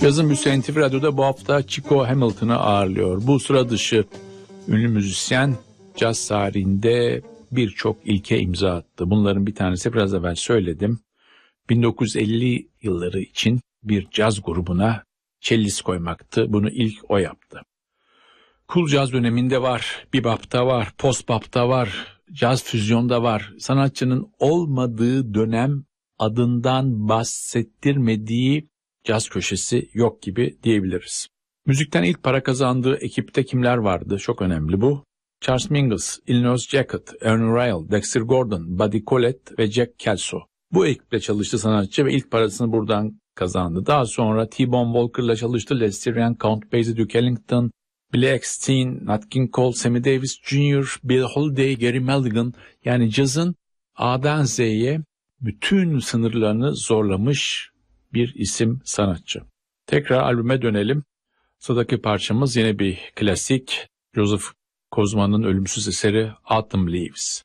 Yazın Müslüman TV Radyo'da bu hafta Chico Hamilton'ı ağırlıyor. Bu sıra dışı ünlü müzisyen caz tarihinde birçok ilke imza attı. Bunların bir tanesi biraz evvel söyledim. 1950 yılları için bir caz grubuna cellist koymaktı. Bunu ilk o yaptı. Cool caz döneminde var, bebop'ta var, post-bop'ta var, caz füzyonda var. Sanatçının olmadığı dönem, adından bahsettirmediği caz köşesi yok gibi diyebiliriz. Müzikten ilk para kazandığı ekipte kimler vardı? Çok önemli bu. Charles Mingus, Illinois Jacquet, Ernie Ryle, Dexter Gordon, Buddy Collette ve Jack Kelso. Bu ekiple çalıştı sanatçı ve ilk parasını buradan kazandı. Daha sonra T-Bone Walker'la çalıştı. Lester Young, Count Basie, Duke Ellington, Billy Eckstine, Nat King Cole, Sammy Davis Jr., Bill Holiday, Gary Mulligan. Yani cazın A'dan Z'ye bütün sınırlarını zorlamış bir isim sanatçı. Tekrar albüme dönelim. Sıradaki parçamız yine bir klasik. Joseph Kozman'ın ölümsüz eseri Autumn Leaves.